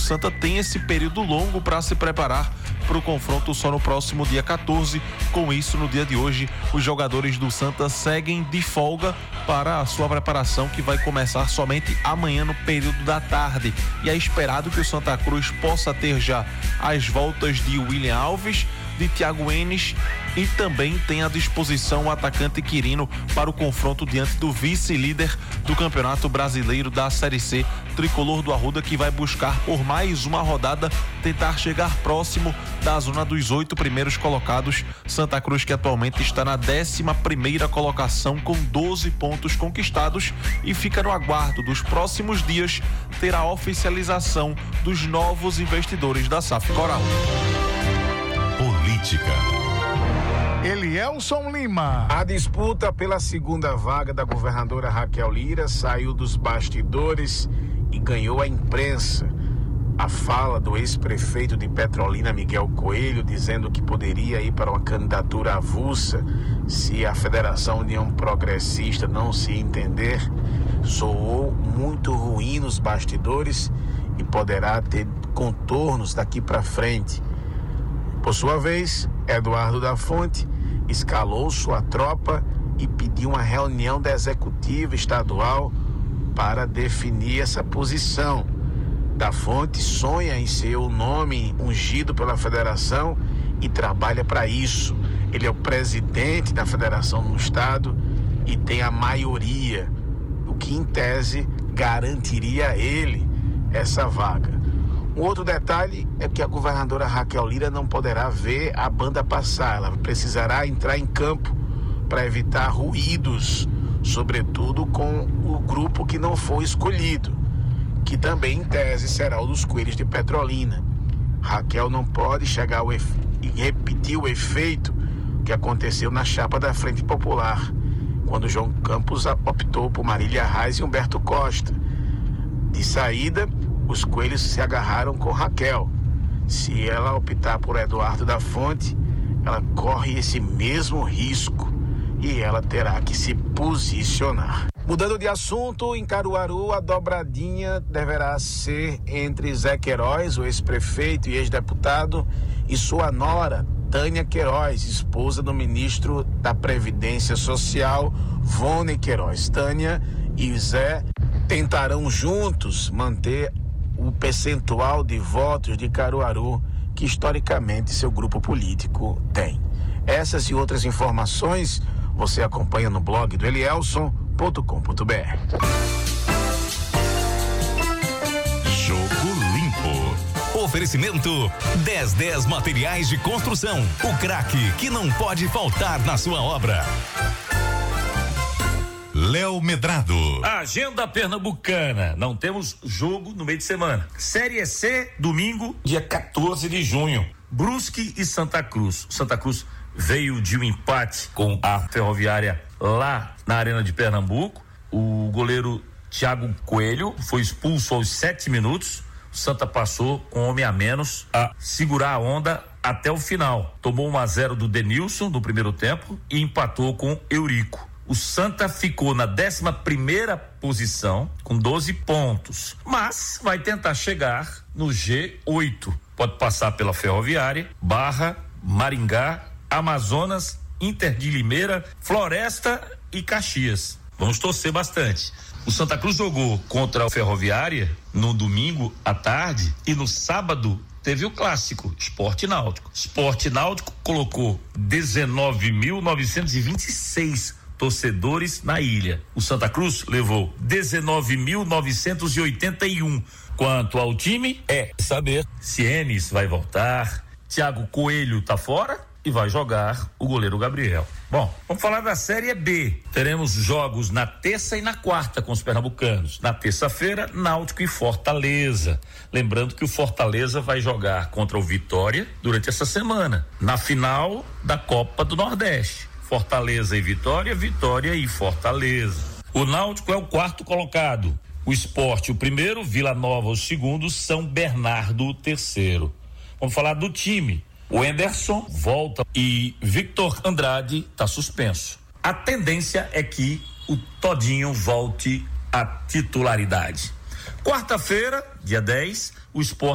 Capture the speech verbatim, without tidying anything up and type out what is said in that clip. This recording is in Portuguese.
Santa tem esse período longo para se preparar para o confronto só no próximo dia quatorze. Com isso, no dia de hoje, os jogadores do Santa seguem de folga para a sua preparação, que vai começar somente amanhã no período da tarde. E é esperado que o Santa Cruz possa ter já as voltas de William Alves, de Thiago Enes, e também tem à disposição o atacante Quirino para o confronto diante do vice-líder do Campeonato Brasileiro da Série C, Tricolor do Arruda, que vai buscar por mais uma rodada tentar chegar próximo da zona dos oito primeiros colocados. Santa Cruz, que atualmente está na décima primeira colocação com doze pontos conquistados, e fica no aguardo dos próximos dias ter a oficialização dos novos investidores da S A F Coral. Política. Elielson Lima. A disputa pela segunda vaga da governadora Raquel Lira saiu dos bastidores e ganhou a imprensa. A fala do ex-prefeito de Petrolina, Miguel Coelho, dizendo que poderia ir para uma candidatura avulsa se a Federação União Progressista não se entender, soou muito ruim nos bastidores e poderá ter contornos daqui para frente. Por sua vez, Eduardo da Fonte escalou sua tropa e pediu uma reunião da executiva estadual para definir essa posição. Da Fonte sonha em ser o nome ungido pela federação e trabalha para isso. Ele é o presidente da federação no estado e tem a maioria, o que em tese garantiria a ele essa vaga. Um outro detalhe é que a governadora Raquel Lira não poderá ver a banda passar. Ela precisará entrar em campo para evitar ruídos, sobretudo com o grupo que não foi escolhido, que também em tese será o dos Coelhos de Petrolina. Raquel não pode chegar ao efe... e repetir o efeito que aconteceu na chapa da Frente Popular, quando João Campos optou por Marília Reis e Humberto Costa. De saída, os Coelhos se agarraram com Raquel. Se ela optar por Eduardo da Fonte, ela corre esse mesmo risco e ela terá que se posicionar. Mudando de assunto, em Caruaru, a dobradinha deverá ser entre Zé Queiroz, o ex-prefeito e ex-deputado, e sua nora, Tânia Queiroz, esposa do ministro da Previdência Social, Vone Queiroz. Tânia e Zé tentarão juntos manter o percentual de votos de Caruaru que historicamente seu grupo político tem. Essas e outras informações você acompanha no blog do elielson ponto com ponto b r. Jogo Limpo. Oferecimento dez dez Materiais de Construção. O craque que não pode faltar na sua obra. Léo Medrado. Agenda pernambucana. Não temos jogo no meio de semana. Série C, domingo, dia quatorze de junho. Brusque e Santa Cruz. Santa Cruz veio de um empate com a Ferroviária lá na Arena de Pernambuco. O goleiro Thiago Coelho foi expulso aos sete minutos. O Santa passou com homem a menos a segurar a onda até o final. Tomou um a zero do Denilson no primeiro tempo e empatou com Eurico. O Santa ficou na décima primeira posição com doze pontos, mas vai tentar chegar no G oito. Pode passar pela Ferroviária, Barra, Maringá, Amazonas, Inter de Limeira, Floresta e Caxias. Vamos torcer bastante. O Santa Cruz jogou contra a Ferroviária no domingo à tarde e no sábado teve o clássico, Sport Náutico. Sport Náutico colocou dezenove mil novecentos e vinte e seis torcedores na ilha. O Santa Cruz levou dezenove mil novecentos e oitenta e um. Quanto ao time, é saber se Enes vai voltar, Thiago Coelho tá fora e vai jogar o goleiro Gabriel. Bom, vamos falar da Série B. Teremos jogos na terça e na quarta com os pernambucanos. Na terça-feira, Náutico e Fortaleza. Lembrando que o Fortaleza vai jogar contra o Vitória durante essa semana, na final da Copa do Nordeste. Fortaleza e Vitória, Vitória e Fortaleza. O Náutico é o quarto colocado, o Sport o primeiro, Vila Nova o segundo, São Bernardo o terceiro. Vamos falar do time. O Anderson volta e Victor Andrade está suspenso. A tendência é que o Todinho volte à titularidade. Quarta-feira, dia dez, o Sport